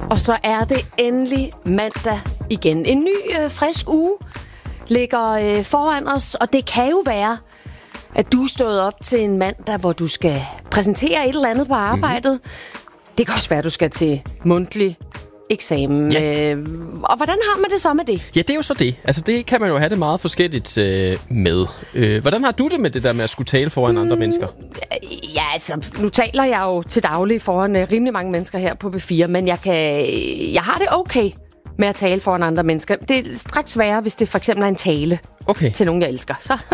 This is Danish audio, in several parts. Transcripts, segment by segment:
Og så er det endelig mandag igen. En ny, frisk uge ligger foran os, og det kan jo være, at du er stået op til en mandag, hvor du skal præsentere et eller andet på arbejdet. Det kan også være, at du skal til mundtlig eksamen. Ja. Og hvordan har man det så med det? Ja, det er jo så det. Altså, det kan man jo have det meget forskelligt med. Hvordan har du det med det der med at skulle tale foran andre mennesker? Ja, altså, nu taler jeg jo til daglig foran rimelig mange mennesker her på B4, men jeg har det okay med at tale foran andre mennesker. Det er straks sværere, hvis det for eksempel er en tale til nogen, jeg elsker.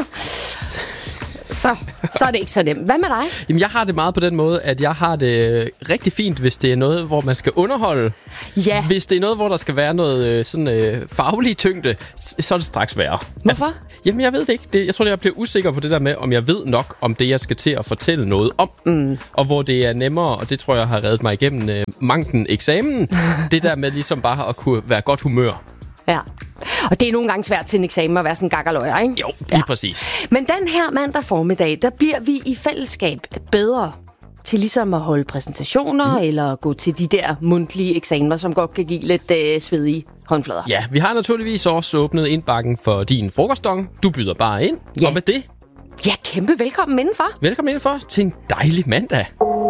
Så er det ikke så nemt. Hvad med dig? Jamen, jeg har det meget på den måde, at jeg har det rigtig fint, hvis det er noget, hvor man skal underholde. Ja. Hvis det er noget, hvor der skal være noget faglig tyngde, så er det straks værre. Hvorfor? Altså, jamen, jeg ved det ikke. Jeg tror, jeg bliver usikker på det der med, om jeg ved nok om det, jeg skal til at fortælle noget om. Og hvor det er nemmere, og det tror jeg har reddet mig igennem manken eksamen. Det der med ligesom bare at kunne være godt humør. Ja, og det er nogle gange svært til en eksamen at være sådan en gakkerløjer, ikke? Jo, lige præcis. Men den her mandag formiddag, der bliver vi i fællesskab bedre til ligesom at holde præsentationer eller gå til de der mundtlige eksamener, som godt kan give lidt svedige håndflader. Ja, vi har naturligvis også åbnet indbakken for din frokostdong. Du byder bare ind. Ja. Og med det... Ja, kæmpe velkommen indenfor. Velkommen indenfor til en dejlig mandag.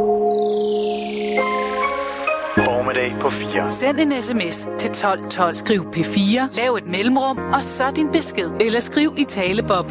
Formiddag på 4. Send en sms til 12 12. Skriv P4, lav et mellemrum, og så din besked. Eller skriv i taleboblen.